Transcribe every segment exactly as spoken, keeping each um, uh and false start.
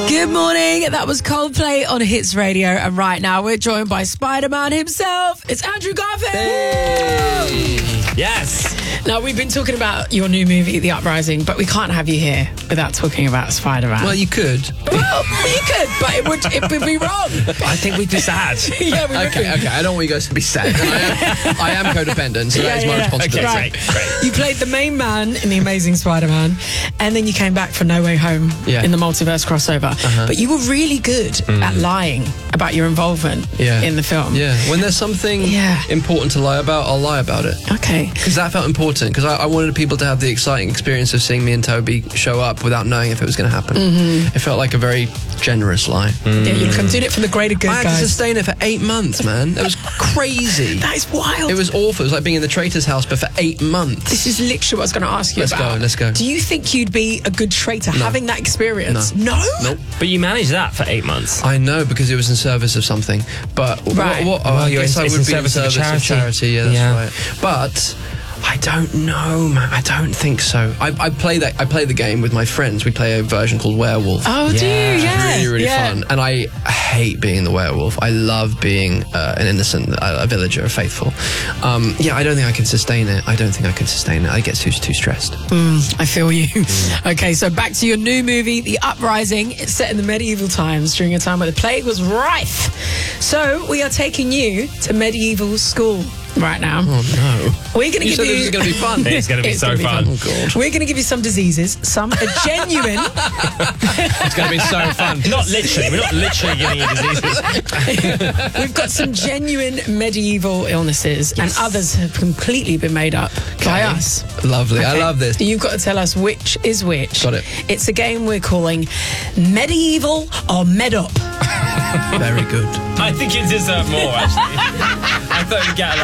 Good morning. That was Coldplay on Hits Radio. And right now we're joined by Spider-Man himself. It's Andrew Garfield. Hey. Yes. Now, we've been talking about your new movie, The Uprising, but we can't have you here without talking about Spider-Man. Well, you could. Well, you could, but it would, it would be wrong. I think we'd be sad. Yeah, we would. Okay, okay. I don't want you guys to be sad. I am, I am codependent, so Yeah, that is my yeah. responsibility. Okay, Right. great, great. You played the main man in The Amazing Spider-Man, and then you came back for No Way Home Yeah. in the multiverse crossover. Uh-huh. But you were really good at lying about your involvement Yeah. in the film. Yeah, when there's something Yeah. important to lie about, I'll lie about it. Okay. Because that felt important, because I, I wanted people to have the exciting experience of seeing me and Toby show up without knowing if it was going to happen. Mm-hmm. It felt like a very generous lie. Yeah, you look, I'm doing it for the greater good, I had guys. to sustain it for eight months, man. It was crazy. That is wild. It was awful. It was like being in the traitor's house, but for eight months. This is literally what I was going to ask you Let's about. go, let's go. Do you think you'd be a good traitor having that experience? No. No? Nope. But you managed that for eight months. I know, because it was in service of something. But Right. what, what, oh, Well, I you're guess in- I it's would in be in service of a service of charity. charity. Yeah, that's Yeah. right. But I don't know, man. I don't think so. I, I play that. I play the game with my friends. We play a version called Werewolf. Oh, do you? Yeah. Yeah. Really, really yeah. fun. And I hate being the werewolf. I love being uh, an innocent, a, a villager, a faithful. Um, yeah, I don't think I can sustain it. I don't think I can sustain it. I get too too stressed. I feel you. Okay, so back to your new movie, The Uprising. It's set in the medieval times during a time where the plague was rife. So we are taking you to medieval school right now. Oh no! We're going to You give said you. this was going to be fun. It's going to be It's so gonna be fun. Oh god! We're going to give you some diseases. Some are genuine. It's going to be so fun. Not literally. We're not literally giving you diseases. We've got some genuine medieval illnesses, and others have completely been made up by Okay. us. Lovely. I Okay. love this. You've got to tell us which is which. Got it. It's a game we're calling Medieval or Med Up. Very good. I think you deserve more, actually. I thought you'd get a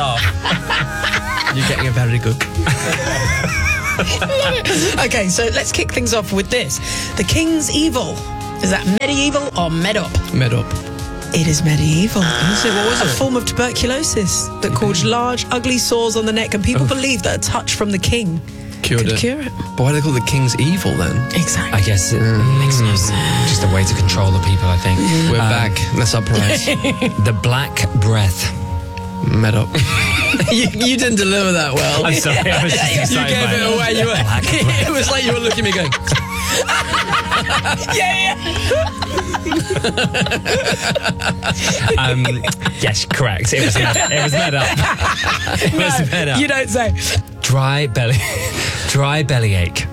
laugh. You're getting a very good. Okay, so let's kick things off with this. The King's Evil. Is that medieval or med up? Med up. It is medieval. Is it? What was A it? form of tuberculosis that caused large, ugly sores on the neck, and people believe that a touch from the king Cured could it. cure it. But why do they call it the King's Evil then? Exactly. I guess it Makes no sense. just a way to control the people, I think. We're Um, back. Let's uprise. The Black Breath. Med up. you, you didn't deliver that well. I'm sorry. I was just You excited gave by it away. You were, it was like you were looking at me going, Yeah, yeah. Um, yes, correct. It was made, it was made up. It was made up. You don't say. Dry belly. Dry bellyache.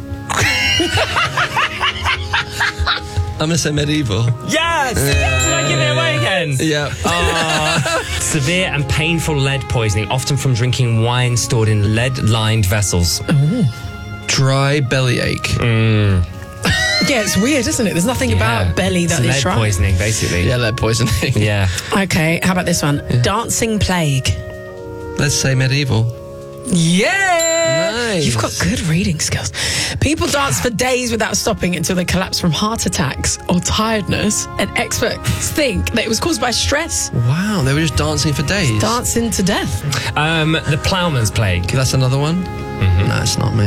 I'm going to say medieval. Yes! Did I give it away again? Yeah. Oh, severe and painful lead poisoning, often from drinking wine stored in lead-lined vessels. Dry bellyache. Yeah, it's weird, isn't it? There's nothing about belly that It's is lead dry. poisoning, basically. Yeah, lead poisoning. Yeah. Okay, how about this one? Dancing plague. Let's say medieval. Yeah! Nice. You've got good reading skills. People dance for days without stopping until they collapse from heart attacks or tiredness, and experts think that it was caused by stress. Wow, they were just dancing for days. Dancing to death. Um, the ploughman's plague. That's another one? Mm-hmm. No, it's not me.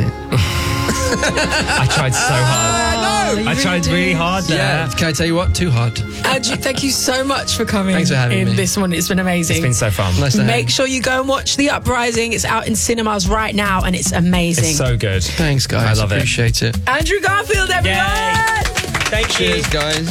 I tried so hard. Oh, you I tried did. really hard there. Yeah. Can I tell you what? Too hard. Andrew, thank you so much for coming Thanks for having in me. this one. It's been amazing. It's been so fun. Nice to Make have sure you go and watch The Uprising. It's out in cinemas right now, and it's amazing. It's so good. Thanks, guys. I love it. Appreciate it. Andrew Garfield, everyone! Yay. Thank you. Cheers, guys.